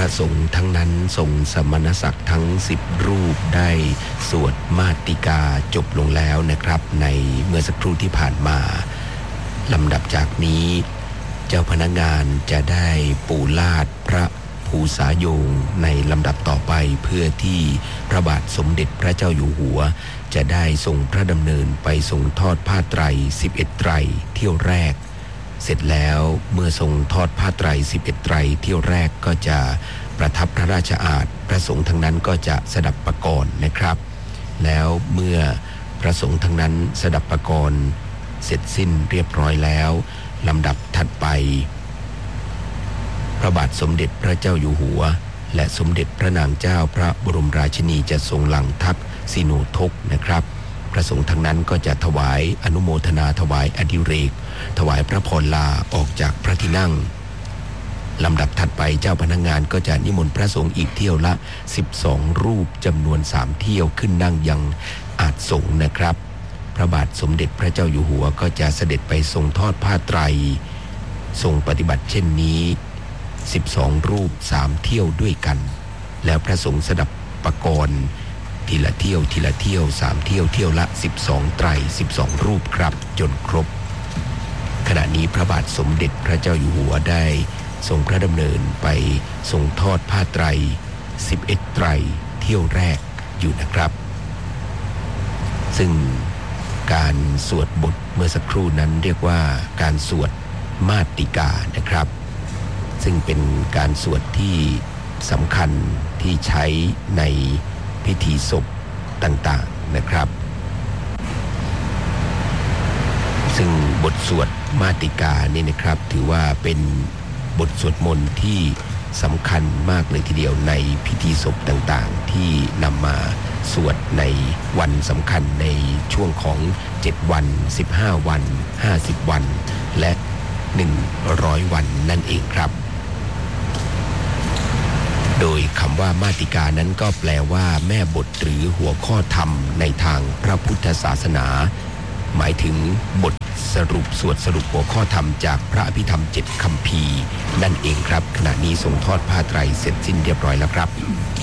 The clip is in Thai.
ระสงฆ์ทั้งนั้นทรงสมณศักดิ์ทั้ง10รูปได้สวดมาติกาจบลงแล้วนะครับในเมื่อสักครู่ที่ผ่านมาลำดับจากนี้เจ้าพนักงานจะได้ปูลาดพระภูษาโยงในลำดับต่อไปเพื่อที่พระบาทสมเด็จพระเจ้าอยู่หัวจะได้ทรงพระดำเนินไปทรงทอดผ้าไตร11ไตรเที่ยวแรกเสร็จแล้วเมื่อทรงทอดผ้าไตร11ไตรเที่ยวแรกก็จะประทับพระราชอาสน์พระสงฆ์ทั้งนั้นก็จะสดับประกรณ์นะครับแล้วเมื่อพระสงฆ์ทั้งนั้นสดับประกรณ์เสร็จสิ้นเรียบร้อยแล้วลำดับถัดไปพระบาทสมเด็จพระเจ้าอยู่หัวและสมเด็จพระนางเจ้าพระบรมราชินีจะทรงหลังทักสิโนทกนะครับพระสงฆ์ทั้งนั้นก็จะถวายอนุโมทนาถวายอดิเรกถวายพระพรลาออกจากพระที่นั่งลำดับถัดไปเจ้าพนักงานก็จะนิมนต์พระสงฆ์อีกเที่ยวละ12รูปจำนวน3เที่ยวขึ้นนั่งยังอาสน์สงฆ์นะครับพระบาทสมเด็จพระเจ้าอยู่หัวก็จะเสด็จไปทรงทอดผ้าไตรทรงปฏิบัติเช่นนี้12รูป3เที่ยวด้วยกันแล้วพระสงฆ์สดับประกรณ์ทีละเที่ยวทีละเที่ยว3เที่ยวเที่ยวละ12ไตร12รูปครับจนครบขณะนี้พระบาทสมเด็จพระเจ้าอยู่หัวได้ทรงพระดำเนินไปทรงทอดผ้าไตร11ไตรเที่ยวแรกอยู่นะครับซึ่งการสวดบทเมื่อสักครู่นั้นเรียกว่าการสวดมาติกานะครับซึ่งเป็นการสวดที่สำคัญที่ใช้ในพิธีศพต่างๆนะครับซึ่งบทสวดมาติกานี่นะครับถือว่าเป็นบทสวดมนต์ที่สำคัญมากเลยทีเดียวในพิธีศพต่างๆที่นำมาสวดในวันสำคัญในช่วงของ7วัน15วัน50วันและ100วันนั่นเองครับโดยคำว่ามาติกานั้นก็แปลว่าแม่บทหรือหัวข้อธรรมในทางพระพุทธศาสนาหมายถึงบทสรุปสวดสรุปหัวข้อธรรมจากพระอภิธรรม7คัมภีร์นั่นเองครับขณะนี้ทรงทอดผ้าไตรเสร็จสิ้นเรียบร้อยแล้วครับ